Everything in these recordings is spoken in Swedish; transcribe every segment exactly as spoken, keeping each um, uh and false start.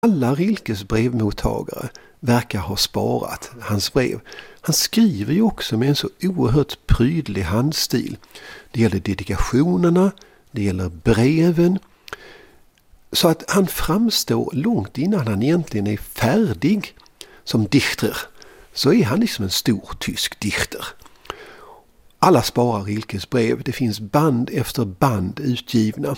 Alla Rilkes brevmottagare verkar ha sparat hans brev. Han skriver ju också med en så oerhört prydlig handstil. Det gäller dedikationerna, det gäller breven. Så att han framstår långt innan han egentligen är färdig som dichter. Så är han liksom en stor tysk dichter. Alla sparar Rilkes brev. Det finns band efter band utgivna.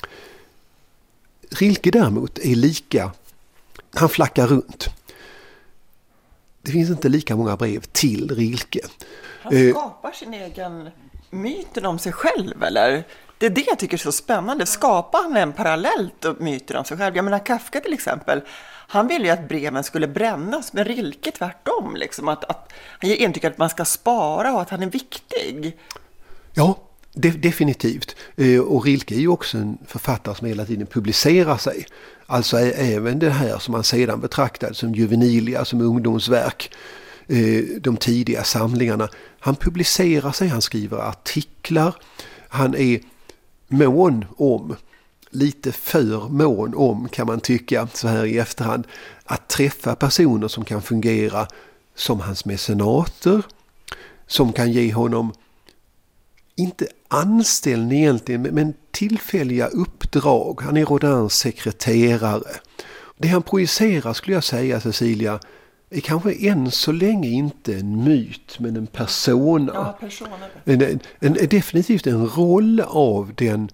Rilke däremot är lika. Han flackar runt. Det finns inte lika många brev till Rilke. Han skapar sin egen myten om sig själv, eller? Det är det jag tycker är så spännande. Skapar han en parallellt myten om sig själv? Jag menar Kafka till exempel. Han ville ju att breven skulle brännas, men Rilke tvärtom. Liksom, att, att, han ger intryck att man ska spara och att han är viktig. Ja, de, definitivt. Och Rilke är ju också en författare som hela tiden publicerar sig. Alltså även det här som man sedan betraktade som juvenilia, som ungdomsverk. De tidiga samlingarna. Han publicerar sig, han skriver artiklar. Han är mån om, lite för mån om kan man tycka så här i efterhand, att träffa personer som kan fungera som hans mecenater, som kan ge honom inte anställning egentligen, men tillfälliga uppdrag. Han är Rodins sekreterare. Det han projicerar, skulle jag säga, Cecilia, är kanske än så länge inte en myt, men en persona. Ja, persona. En, en, en, definitivt en roll av den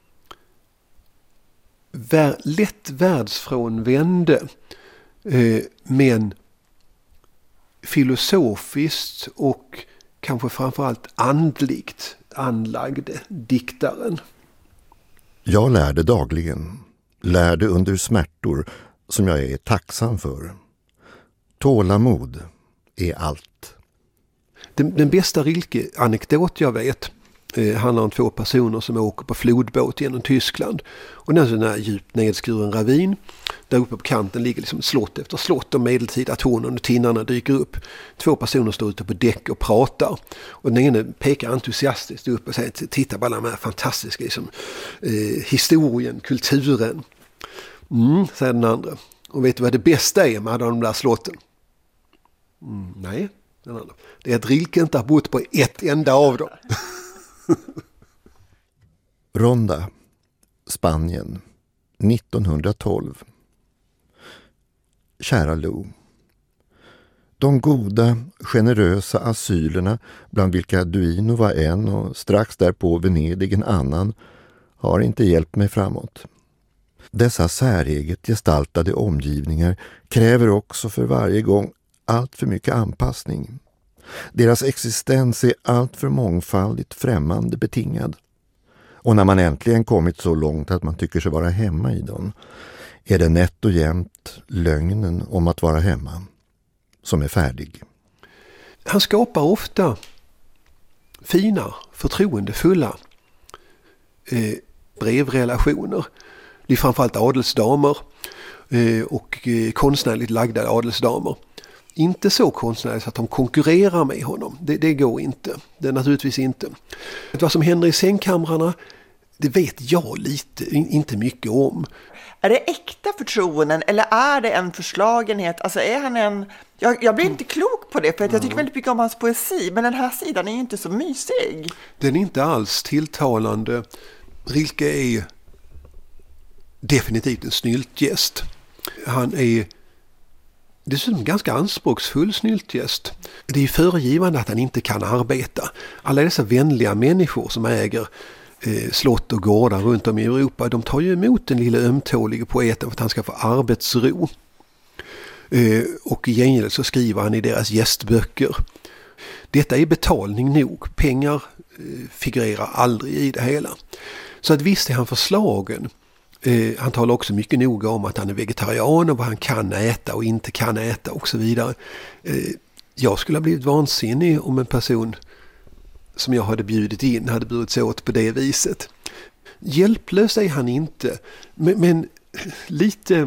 vär, lätt världsfrånvände, eh, men filosofiskt och kanske framförallt andligt anlagde diktaren. Jag lärde dagligen, lärde under smärtor som jag är tacksam för. Tålamod är allt. Den, den bästa Rilke-anekdot jag vet eh, handlar om två personer som åker på flodbåt genom Tyskland. Och den är en här djupt nedskuren ravin. Där uppe på kanten ligger liksom slott efter slott och medeltida tornen och tinnarna dyker upp. Två personer står ute på däck och pratar. Och den ene pekar entusiastiskt upp och säger, titta på alla de här fantastiska liksom, eh, historien, kulturen. Mm, säger den andra. Och vet du vad det bästa är med de där slotten? Mm, nej, den andra. Det är att Rilke inte har bott på ett enda av dem. Ronda, Spanien, nittonhundratolv. Kära Lo. De goda, generösa asylerna, bland vilka Duino var en och strax därpå Venedig en annan, har inte hjälpt mig framåt. Dessa säreget gestaltade omgivningar kräver också för varje gång allt för mycket anpassning. Deras existens är allt för mångfaldigt främmande betingad. Och när man äntligen kommit så långt att man tycker sig vara hemma i dem, är det nätt och jämnt lögnen om att vara hemma som är färdig. Han skapar ofta fina, förtroendefulla eh, brevrelationer. Det är framförallt adelsdamer eh, och eh, konstnärligt lagda adelsdamer. Inte så konstnärligt att de konkurrerar med honom. Det, det går inte. Det är naturligtvis inte. Vad som händer i sängkamrarna, det vet jag lite, inte mycket om. Är det äkta förtroenden eller är det en förslagenhet? Alltså är han en... Jag, jag blir inte klok på det för att jag tycker väldigt mycket om hans poesi. Men den här sidan är ju inte så mysig. Den är inte alls tilltalande. Rilke är definitivt en snyltgäst. Han är dessutom ganska anspråksfull snyltgäst. Det är föregivande att han inte kan arbeta. Alla dessa vänliga människor som äger eh, slott och gårdar runt om i Europa, de tar ju emot den lilla ömtåliga poeten för att han ska få arbetsro. Eh, och i gengäld så skriver han i deras gästböcker. Detta är betalning nog. Pengar eh, figurerar aldrig i det hela. Så att visst är han förslagen. Eh, han talar också mycket noga om att han är vegetarian och vad han kan äta och inte kan äta och så vidare. Eh, jag skulle ha blivit vansinnig om en person som jag hade bjudit in hade burit sig åt på det viset. Hjälplös är han inte, men, men lite,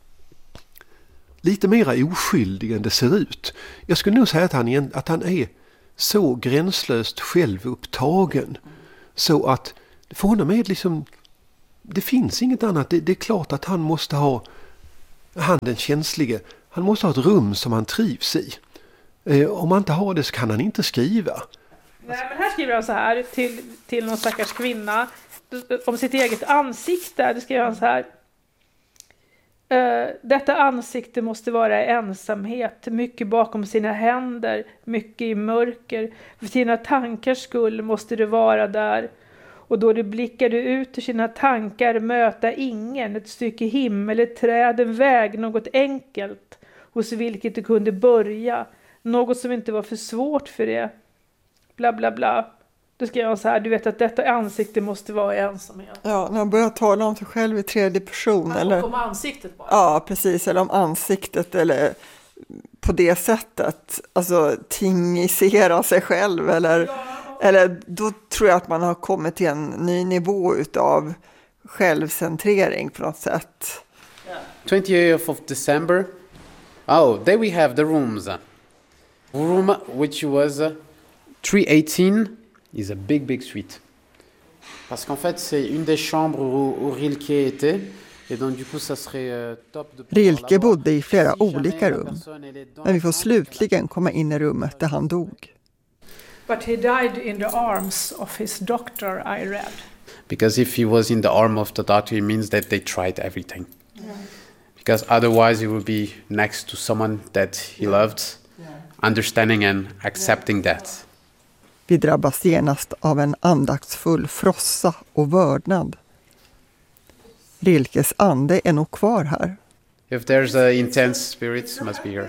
lite mer oskyldig än det ser ut. Jag skulle nog säga att han, att han är så gränslöst självupptagen så att för honom är det liksom... Det finns inget annat. Det, det är klart att han måste ha Han den känslige, han måste ha ett rum som han trivs i. Eh, om han inte har det så kan han inte skriva. Nej, men här skriver han så här till, till någon stackars kvinna om sitt eget ansikte. Det skriver han så här. Uh, detta ansikte måste vara i ensamhet, mycket bakom sina händer, mycket i mörker. För sina tankars skull måste det vara där. Och då det blickade ut ur sina tankar möta ingen, ett stycke himmel, ett träd, en väg, något enkelt, hos vilket det kunde börja. Något som inte var för svårt för det. Bla bla bla. Då skrev jag så här, du vet att detta ansikte måste vara i ensamhet. Ja, när han börjar tala om sig själv i tredje person. Eller om ansiktet bara. Ja, precis. Eller om ansiktet eller på det sättet. Alltså tingisera sig själv. Eller, ja. eller då tror jag att man har kommit till en ny nivå utav självcentrering på något sätt. twentieth of December. Oh, there we have the rooms. Room which was uh, three eighteen. Is a big, big suite. Parce qu'en fait, c'est une des chambres où, où Rilke était. Et donc, du coup, ça serait euh, top de Rilke bodde i flera olika rum. Men vi får slutligen komma in i rummet där han dog. But he died in the arms of his doctor, I read. Because if he was in the arm of the doctor, it means that they tried everything. Yeah. Because otherwise, he would be next to someone that he yeah. loved, yeah. understanding and accepting yeah. that. Vi drabbas genast av en andaktsfull frossa och vördnad. Rilkes ande är nog kvar här. If there's a intense spirit, must be here.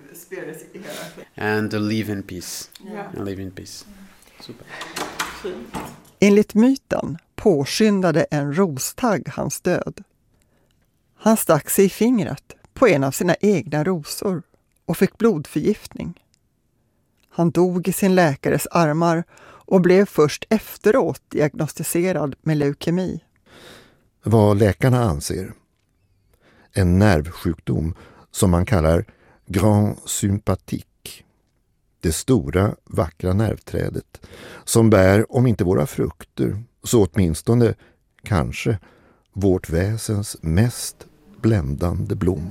And live in peace. And live in peace. Super. Enligt myten påskyndade en rostagg hans död. Han stack sig i fingret på en av sina egna rosor och fick blodförgiftning. Han dog i sin läkares armar och blev först efteråt diagnostiserad med leukemi. Vad läkarna anser. En nervsjukdom som man kallar grand sympatique. Det stora, vackra nervträdet som bär, om inte våra frukter, så åtminstone, kanske, vårt väsens mest bländande blom.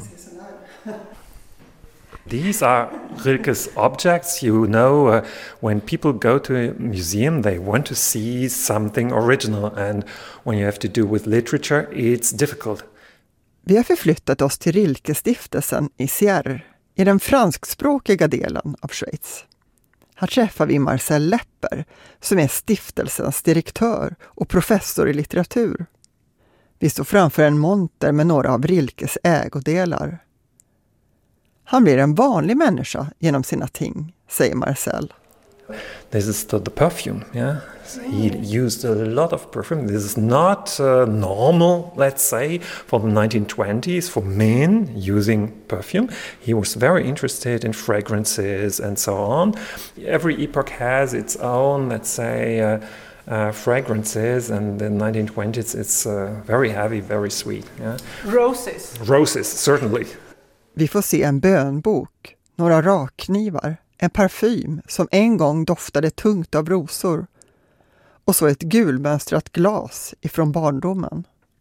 These are Rilke's objects. You know, uh, when people go to a museum, they want to see something original. And when you have to do with literature, it's difficult. Vi har förflyttat oss till Rilke-stiftelsen i Sierre, i den franskspråkiga delen av Schweiz. Här träffar vi Marcel Lepper, som är stiftelsens direktör och professor i litteratur. Vi står framför en monter med några av Rilkes ägodelar. Han blir en vanlig människa genom sina ting, säger Marcel. This is the, the perfume, yeah. He used a lot of perfume. This is not uh, normal, let's say, for the nineteen twenties for men using perfume. He was very interested in fragrances and so on. Every epoch has its own, let's say, uh, uh, fragrances, and in the nineteen twenties it's uh, very heavy, very sweet. Yeah? Roses. Roses, certainly. Vi får se en bönbok, några rakknivar, en parfym som en gång doftade tungt av rosor och så ett gulmönstrat glas ifrån barndomen.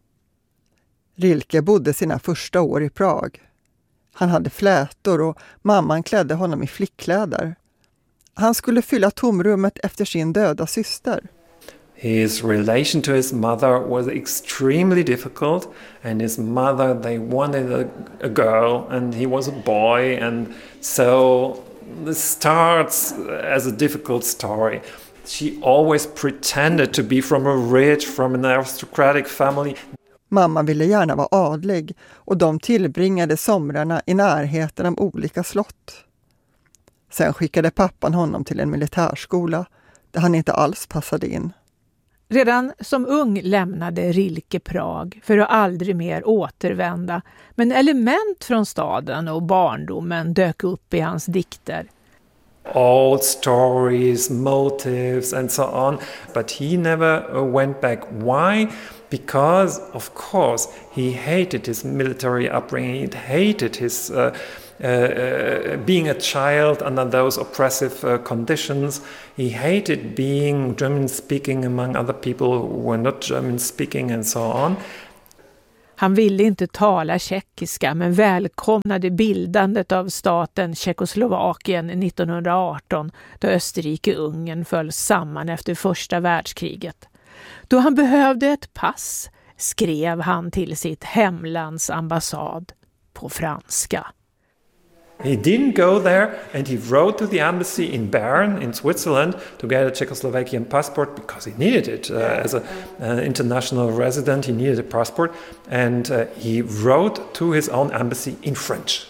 Rilke bodde sina första år i Prag. Han hade flätor och mamman klädde honom i flickkläder. Han skulle fylla tomrummet efter sin döda syster. His relation to his mother was extremely difficult, and his mother, they wanted a, a girl and he was a boy, and so this starts as a difficult story. She always pretended to be from a rich, from an aristocratic family. Mamma ville gärna vara adlig och de tillbringade somrarna i närheten av olika slott. Sen skickade pappan honom till en militärskola där han inte alls passade in. Redan som ung lämnade Rilke Prag för att aldrig mer återvända, men element från staden och barndomen dök upp i hans dikter. Old stories, motives and so on, but he never went back. Why? Because, of course, he hated his military upbringing, he hated his uh, uh, uh, being a child under those oppressive uh, conditions. He hated being German-speaking among other people who were not German-speaking and so on. Han ville inte tala tjeckiska men välkomnade bildandet av staten Tjeckoslovakien nittonhundraarton då Österrike-Ungern föll samman efter första världskriget. Då han behövde ett pass skrev han till sitt hemlands ambassad på franska. He didn't go there, and he wrote to the embassy in Bern in Switzerland to get a Czechoslovakian passport because he needed it. Uh, as an uh, international resident, he needed a passport, and uh, he wrote to his own embassy in French.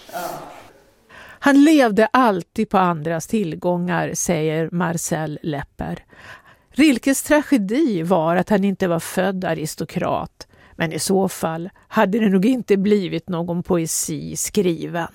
Han levde alltid på andras tillgångar, säger Marcel Lepper. Rilkes tragedi var att han inte var född aristokrat, men i så fall hade det nog inte blivit någon poesi skriven.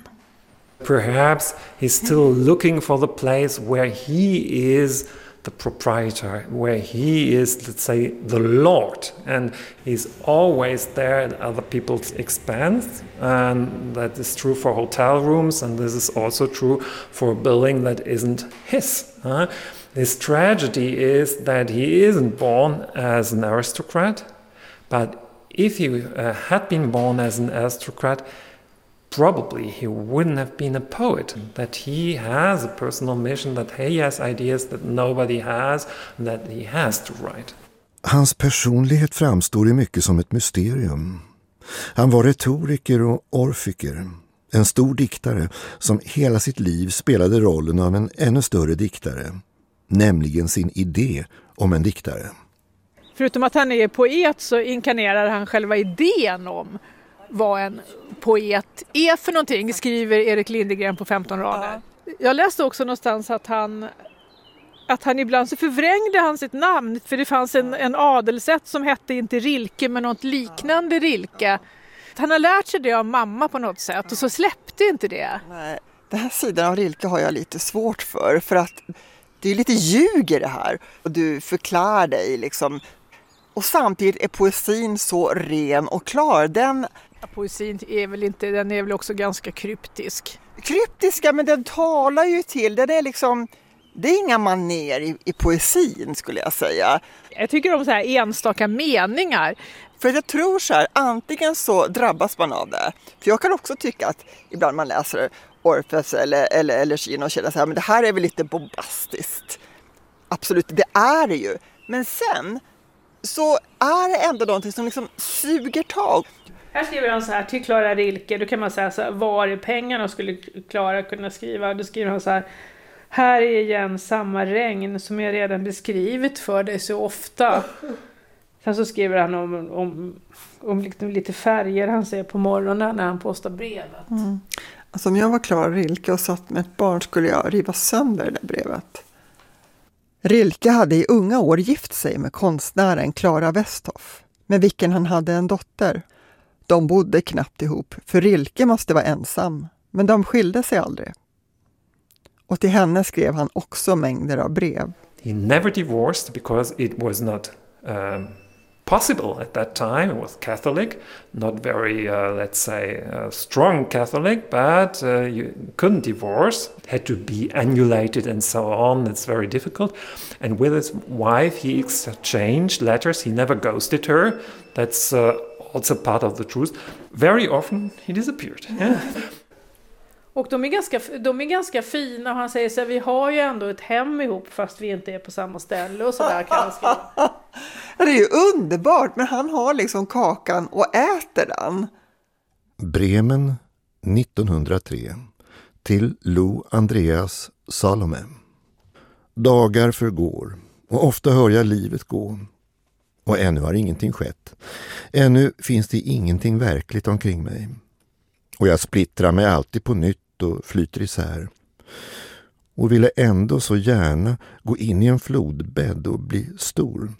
Perhaps he's still looking for the place where he is the proprietor, where he is, let's say, the lord, and he's always there at other people's expense, and that is true for hotel rooms, and this is also true for a building that isn't his. Huh? His tragedy is that he isn't born as an aristocrat, but if he uh, had been born as an aristocrat, probably he wouldn't have been a poet, that he has a personal mission, that he has ideas that nobody has, and that he has to write. Hans personlighet framstår i mycket som ett mysterium. Han var retoriker och orfiker, en stor diktare som hela sitt liv spelade rollen av en ännu större diktare, nämligen sin idé om en diktare. Förutom att han är poet så inkarnerar han själva idén om vad en poet är för någonting, skriver Erik Lindegren på femton rader. Jag läste också någonstans att han att han ibland så förvrängde han sitt namn, för det fanns en, en adelsätt som hette inte Rilke men något liknande Rilke. Han har lärt sig det av mamma på något sätt och så släppte inte det. Nej, den här sidan av Rilke har jag lite svårt för, för att det är lite ljug i det här och du förklarar dig liksom. Och samtidigt är poesin så ren och klar. Den ja, poesin är väl inte, den är väl också ganska kryptisk. Kryptiska, men den talar ju till, den är liksom, det är inga maner i, i poesin skulle jag säga. Jag tycker om så här enstaka meningar. För jag tror så här, antingen så drabbas man av det. För jag kan också tycka att ibland man läser Orpheus eller, eller, eller Kina och känner så här, men det här är väl lite bombastiskt. Absolut, det är det ju. Men sen så är det ändå någonting som liksom suger tag. Här skriver han så här, till Clara Rilke, då kan man säga så här, var är pengarna skulle Clara kunna skriva? Då skriver han så här, här är igen samma regn som jag redan beskrivit för dig så ofta. Sen så skriver han om, om, om liksom lite färger han ser på morgonen när han postar brevet. Mm. Alltså om jag var Clara Rilke och satt med ett barn skulle jag riva sönder det där brevet. Rilke hade i unga år gift sig med konstnären Clara Westhoff, med vilken han hade en dotter. De bodde knappt ihop, för Rilke måste vara ensam, men de skilde sig aldrig. Och till henne skrev han också mängder av brev. He never divorced because it was not um, possible at that time. It was Catholic, not very, uh, let's say, uh, strong Catholic, but uh, you couldn't divorce. It had to be annulated and so on. It's very difficult. And with his wife, he exchanged letters. He never ghosted her. That's uh, also part of the truth. Very often he disappeared. Yeah. Och de är, ganska, de är ganska fina och han säger så här, vi har ju ändå ett hem ihop fast vi inte är på samma ställe och sådär kan han skriva. Det är ju underbart, men han har liksom kakan och äter den. Bremen nittonhundratre till Lou Andreas Salome. Dagar förgår och ofta hör jag livet gå. Och ännu har ingenting skett. Ännu finns det ingenting verkligt omkring mig. Och jag splittrar mig alltid på nytt och flyter isär. Och ville ändå så gärna gå in i en flodbädd och bli stor.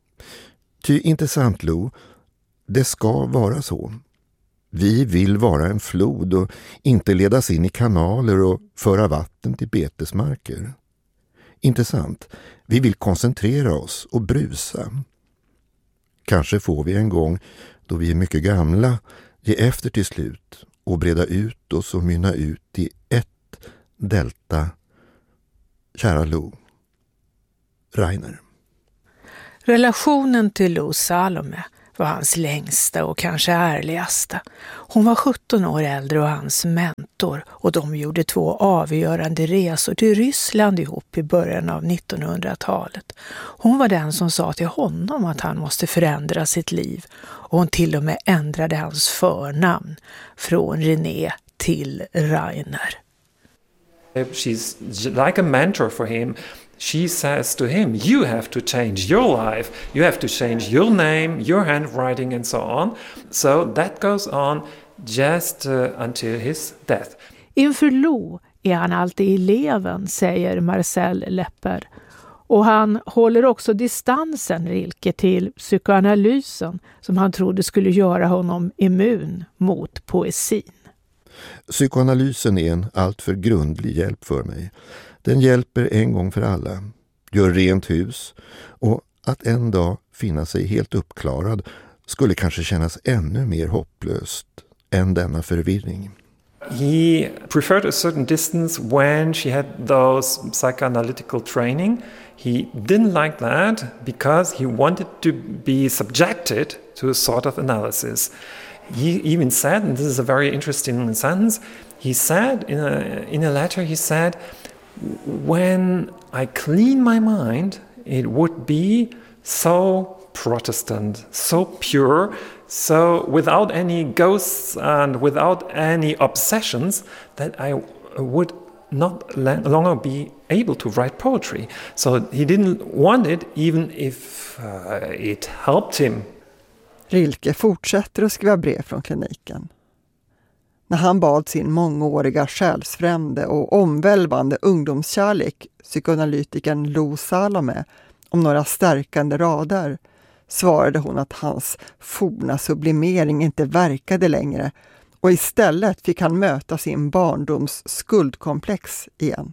Ty inte sant, Lou, det ska vara så. Vi vill vara en flod och inte ledas in i kanaler och föra vatten till betesmarker. Inte sant, vi vill koncentrera oss och brusa. Kanske får vi en gång, då vi är mycket gamla, ge efter till slut och breda ut oss och mynna ut i ett delta. Kära Lou. Rainer. Relationen till Lou Salome var hans längsta och kanske ärligaste. Hon var sjutton år äldre och hans mentor och de gjorde två avgörande resor till Ryssland ihop i början av nittonhundratalet. Hon var den som sa till honom att han måste förändra sitt liv och hon till och med ändrade hans förnamn från René till Rainer. She's like a mentor for him. She says to him, you have to change your life, you have to change your name, your handwriting and so on. So that goes on just uh, until his death. Inför Lo är han alltid eleven, säger Marcel Lepper. Och han håller också distansen, Rilke, till psykoanalysen som han trodde skulle göra honom immun mot poesin. Psykoanalysen är en alltför grundlig hjälp för mig. Den hjälper en gång för alla, gör rent hus och att en dag finna sig helt uppklarad skulle kanske kännas ännu mer hopplöst än denna förvirring. He preferred a certain distance when she had those psychoanalytical training. He didn't like that because he wanted to be subjected to a sort of analysis. He even said, and this is a very interesting sentence, he said in a, in a letter, he said, when I clean my mind, it would be so Protestant, so pure, so without any ghosts and without any obsessions that I would not longer be able to write poetry. So he didn't want it even if uh, it helped him. Rilke fortsätter att skriva brev från kliniken. När han bad sin mångåriga själsfrände och omvälvande ungdomskärlek, psykoanalytikern Lo Salome, om några stärkande rader, svarade hon att hans forna sublimering inte verkade längre och istället fick han möta sin barndoms skuldkomplex igen.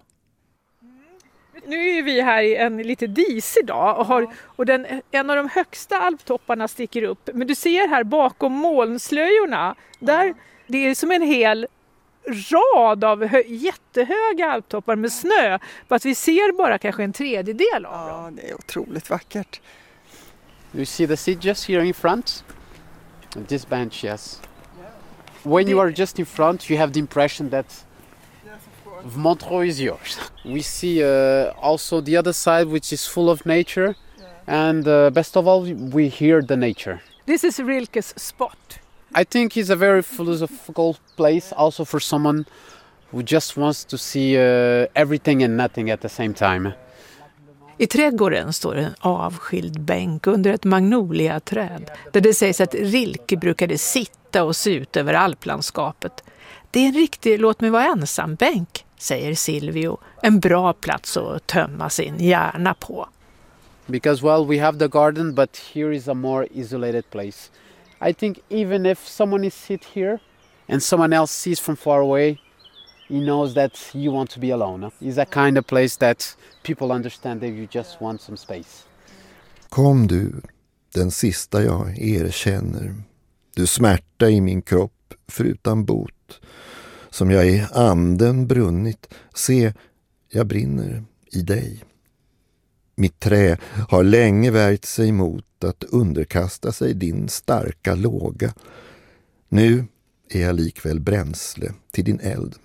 Nu är vi här i en lite disig dag och, har, och den, en av de högsta alptopparna sticker upp. Men du ser här bakom molnslöjorna, där det är som en hel rad av hö, jättehöga alptoppar med snö. Fast vi ser bara kanske en tredjedel av dem. Ja, det är otroligt vackert. You see the seat just here in front? This bench, yes. When you are just in front, you have the impression that Montreux is yours. We see uh, also the other side, which is full of nature, and uh, best of all, we hear the nature. This is Rilke's spot. I think it's a very philosophical place, also for someone who just wants to see uh, everything and nothing at the same time. I trädgården står en avskild bänk under ett magnoliaträd där det sägs att Rilke brukade sitta och se ut över alplandskapet. Det är en riktig låt mig vara ensam bänk, säger Silvio. En bra plats att tömma sin hjärna på. Because, well, we have the garden, but here is a more isolated place. I think even if someone is sit here and someone else sees from far away, he knows that you want to be alone. It's a kind of place that people understand that you just want some space. Kom du, den sista jag erkänner. Du smärta i min kropp förutan bot. Som jag i anden brunnit, se, jag brinner i dig. Mitt trä har länge värjt sig mot att underkasta sig din starka låga. Nu är jag likväl bränsle till din eld.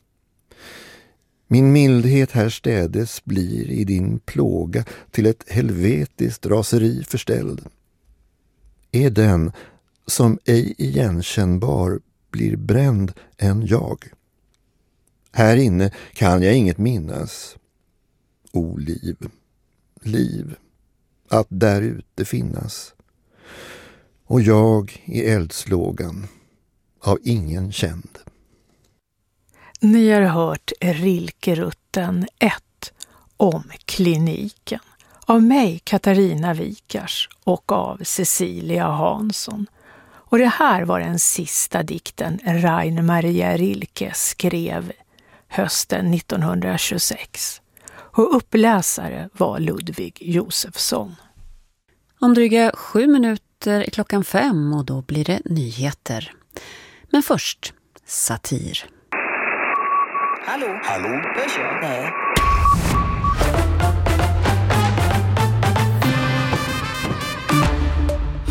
Min mildhet här städes blir i din plåga till ett helvetiskt raseri förställd. Är den som ej igenkännbar blir bränd än jag. Här inne kan jag inget minnas. O liv, liv, att där ute finnas. Och jag i eldslågan av ingen känd. Ni har hört Rilkerutten ett om kliniken av mig, Katarina Wikars, och av Cecilia Hansson. Och det här var den sista dikten Rainer Maria Rilke skrev hösten nittonhundratjugosex. Och uppläsare var Ludvig Josefsson. Om dryga sju minuter är klockan fem och då blir det nyheter. Men först satir. Hallå? Hallå? Hörs jag? Nej.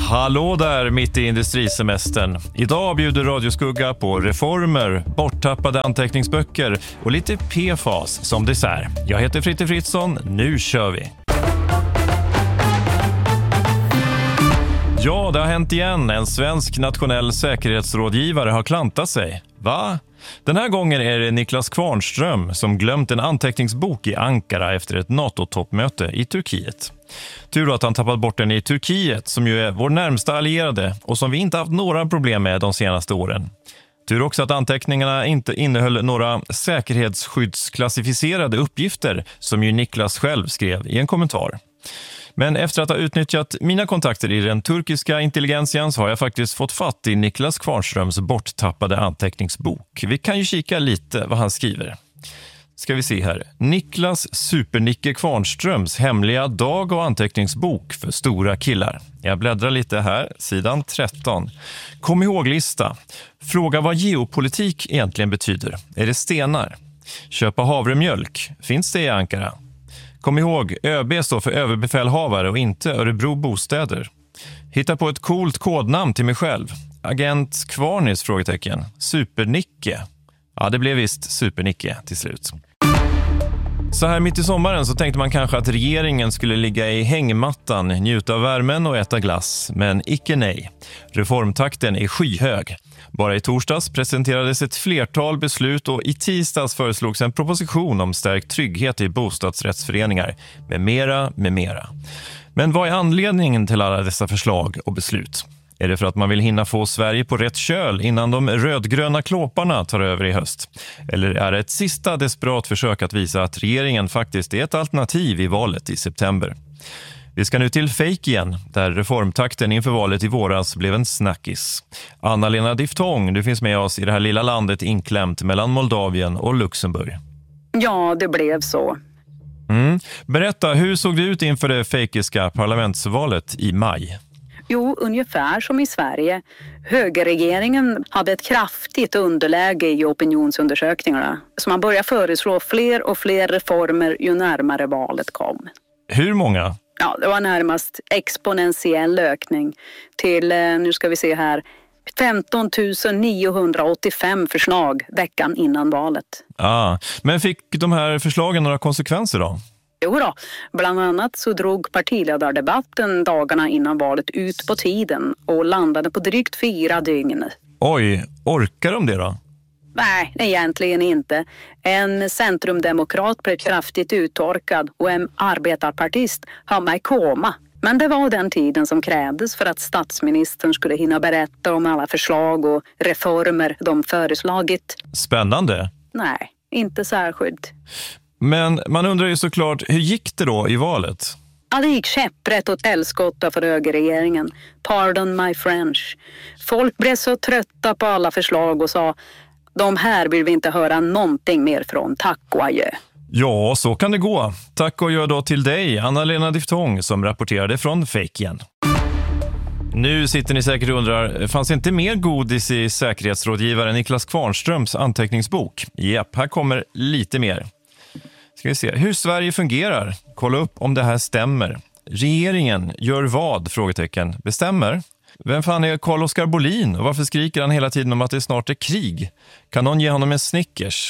Hallå där mitt i industrisemestern. Idag bjuder Radioskugga på reformer, borttappade anteckningsböcker och lite P F A S som dessert. Jag heter Fritte Fritzson, nu kör vi! Ja, det har hänt igen. En svensk nationell säkerhetsrådgivare har klantat sig. Va? Den här gången är det Niklas Kvarnström som glömt en anteckningsbok i Ankara efter ett NATO-toppmöte i Turkiet. Tur att han tappat bort den i Turkiet som ju är vår närmsta allierade och som vi inte haft några problem med de senaste åren. Tur också att anteckningarna inte innehöll några säkerhetsskyddsklassificerade uppgifter som ju Niklas själv skrev i en kommentar. Men efter att ha utnyttjat mina kontakter i den turkiska intelligensian så har jag faktiskt fått fatt i Niklas Kvarnströms borttappade anteckningsbok. Vi kan ju kika lite vad han skriver. Ska vi se här. Niklas Supernicke Kvarnströms hemliga dag- och anteckningsbok för stora killar. Jag bläddrar lite här, sidan tretton. Kom ihåg-lista. Fråga vad geopolitik egentligen betyder. Är det stenar? Köpa havremjölk. Finns det i Ankara? Kom ihåg, ÖB står för överbefälhavare och inte Örebro bostäder. Hitta på ett coolt kodnamn till mig själv. Agent Kvarnis, frågetecken. Supernicke. Ja, det blev visst Supernicke till slut. Så här mitt i sommaren så tänkte man kanske att regeringen skulle ligga i hängmattan, njuta av värmen och äta glass. Men icke nej. Reformtakten är skyhög. Bara i torsdags presenterades ett flertal beslut och i tisdags föreslogs en proposition om stärkt trygghet i bostadsrättsföreningar. Med mera, med mera. Men vad är anledningen till alla dessa förslag och beslut? Är det för att man vill hinna få Sverige på rätt köl innan de rödgröna klåparna tar över i höst? Eller är det ett sista desperat försök att visa att regeringen faktiskt är ett alternativ i valet i september? Vi ska nu till Fake igen, där reformtakten inför valet i våras blev en snackis. Anna-Lena Diftong, du finns med oss i det här lilla landet inklämt mellan Moldavien och Luxemburg. Ja, det blev så. Mm. Berätta, hur såg det ut inför det fejkiska parlamentsvalet i maj? Jo, ungefär som i Sverige. Högerregeringen hade ett kraftigt underläge i opinionsundersökningarna. Så man började föreslå fler och fler reformer ju närmare valet kom. Hur många? Ja, det var närmast exponentiell ökning till, nu ska vi se här, femton tusen niohundraåttiofem förslag veckan innan valet. Ah, men fick de här förslagen några konsekvenser då? Jo då, bland annat så drog partiledardebatten dagarna innan valet ut på tiden och landade på drygt fyra dygn. Oj, orkar de det då? Nej, egentligen inte. En centrumdemokrat blev kraftigt uttorkad och en arbetarpartist hamnade i koma. Men det var den tiden som krävdes för att statsministern skulle hinna berätta om alla förslag och reformer de föreslagit. Spännande. Nej, inte särskilt. Men man undrar ju såklart, hur gick det då i valet? Ja, det gick käpprätt åt helskotta för högerregeringen. Pardon my French. Folk blev så trötta på alla förslag och sa, de här vill vi inte höra någonting mer från, tack och adjö. Ja, så kan det gå. Tack och adjö då till dig, Anna-Lena Diftong, som rapporterade från Fake igen. Nu sitter ni säkert och undrar, fanns inte mer godis i säkerhetsrådgivaren Niklas Kvarnströms anteckningsbok? Japp, här kommer lite mer. Ska vi se hur Sverige fungerar. Kolla upp om det här stämmer. Regeringen gör vad? Frågetecken. Bestämmer? Vem fan är Carl-Oskar Bolin och varför skriker han hela tiden om att det snart är krig? Kan någon ge honom en Snickers?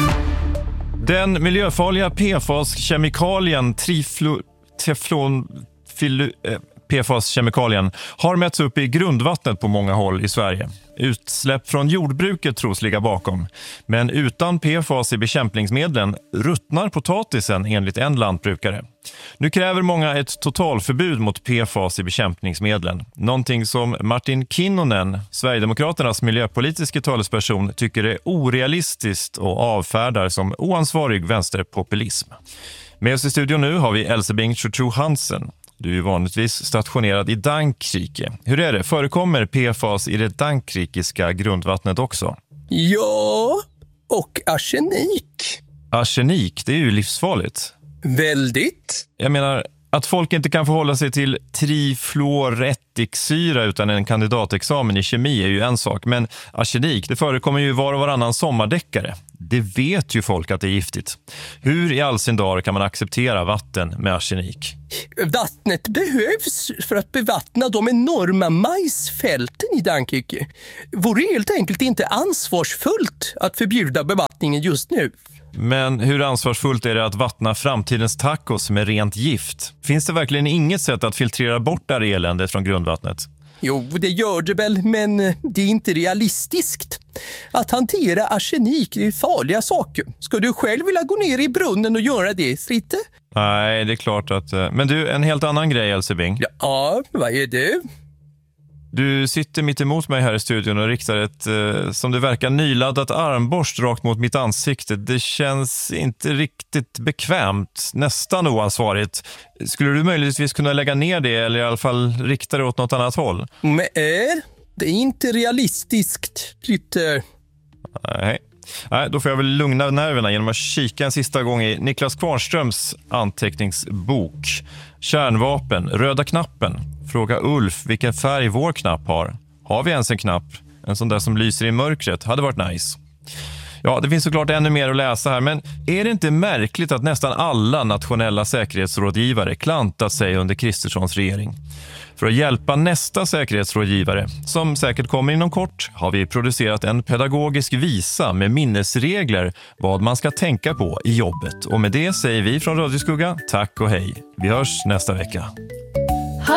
Den miljöfarliga P F A S-kemikalien triflu... teflon... Filu... Eh. P F A S-kemikalien har mätts upp i grundvattnet på många håll i Sverige. Utsläpp från jordbruket tros ligga bakom. Men utan P F A S i bekämpningsmedlen ruttnar potatisen enligt en lantbrukare. Nu kräver många ett totalförbud mot P F A S i bekämpningsmedlen. Någonting som Martin Kinnunen, Sverigedemokraternas miljöpolitiska talesperson, tycker är orealistiskt och avfärdar som oansvarig vänsterpopulism. Med oss i studion nu har vi Elsebing Chouchou Hansen. Du är ju vanligtvis stationerad i Dankrike. Hur är det? Förekommer P F A S i det dankrikiska grundvattnet också? Ja, och arsenik. Arsenik, det är ju livsfarligt. Väldigt. Jag menar, att folk inte kan förhålla sig till trifluorättiksyra utan en kandidatexamen i kemi är ju en sak. Men arsenik, det förekommer ju var och varannan sommardäckare. Det vet ju folk att det är giftigt. Hur i all sin dar kan man acceptera vatten med arsenik? Vattnet behövs för att bevattna de enorma majsfälten i Frankrike. Vore helt enkelt inte ansvarsfullt att förbjuda bevattningen just nu. Men hur ansvarsfullt är det att vattna framtidens tacos med rent gift? Finns det verkligen inget sätt att filtrera bort det här eländet från grundvattnet? Jo, det gör det väl, men det är inte realistiskt. Att hantera arsenik är farliga saker. Ska du själv vilja gå ner i brunnen och göra det, Fritte? Nej, det är klart att... Men du, en helt annan grej, Elsebing. Ja, vad är det? Du sitter mitt emot mig här i studion och riktar ett, eh, som det verkar, nyladdat armborst rakt mot mitt ansikte. Det känns inte riktigt bekvämt, nästan oansvarigt. Skulle du möjligtvis kunna lägga ner det eller i alla fall rikta det åt något annat håll? Men det är inte realistiskt, Ritter. Nej. Nej, då får jag väl lugna nerverna genom att kika en sista gång i Niklas Kvarnströms anteckningsbok. Kärnvapen, röda knappen. Fråga Ulf vilken färg vår knapp har. Har vi ens en knapp? En sån där som lyser i mörkret hade varit nice. Ja, det finns såklart ännu mer att läsa här, men är det inte märkligt att nästan alla nationella säkerhetsrådgivare klantat sig under Kristerssons regering? För att hjälpa nästa säkerhetsrådgivare, som säkert kommer inom kort, har vi producerat en pedagogisk visa med minnesregler vad man ska tänka på i jobbet. Och med det säger vi från Radio Skugga tack och hej. Vi hörs nästa vecka.